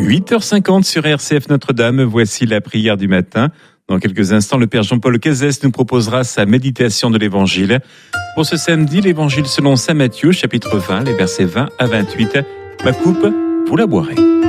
8h50 sur RCF Notre-Dame, voici la prière du matin. Dans quelques instants, le Père Jean-Paul Cazès nous proposera sa méditation de l'Évangile. Pour ce samedi, l'Évangile selon saint Matthieu, chapitre 20, les versets 20 à 28. Ma coupe, vous la boirez.